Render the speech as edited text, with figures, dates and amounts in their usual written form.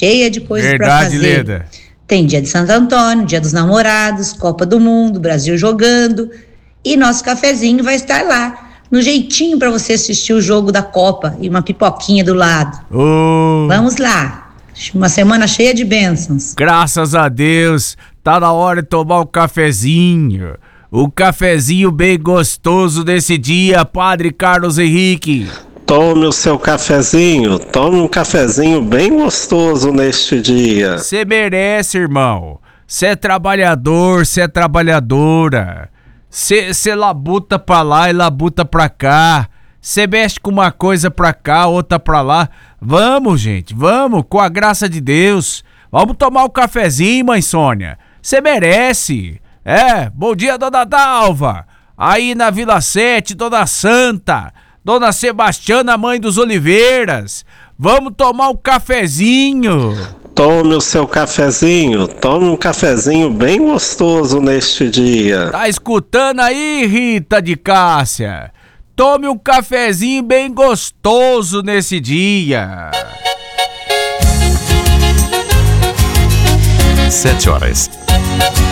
cheia de coisas para Verdade, fazer. Leda. Tem dia de Santo Antônio, dia dos namorados, Copa do Mundo, Brasil jogando. E nosso cafezinho vai estar lá, no jeitinho para você assistir o jogo da Copa e uma pipoquinha do lado. Vamos lá, uma semana cheia de bênçãos. Graças a Deus, tá na hora de tomar um cafezinho. Um cafezinho bem gostoso desse dia, Padre Carlos Henrique. Tome o seu cafezinho, tome um cafezinho bem gostoso neste dia. Você merece, irmão. Você é trabalhador, você é trabalhadora. Você labuta pra lá e labuta pra cá. Você mexe com uma coisa pra cá, outra pra lá. Vamos, gente, vamos, com a graça de Deus. Vamos tomar um cafezinho, mãe Sônia. Você merece. Bom dia, dona Dalva. Aí na Vila 7, dona Santa. Dona Sebastiana, mãe dos Oliveiras. Vamos tomar um cafezinho. Tome o seu cafezinho, tome um cafezinho bem gostoso neste dia. Tá escutando aí, Rita de Cássia? Tome um cafezinho bem gostoso nesse dia. 7 horas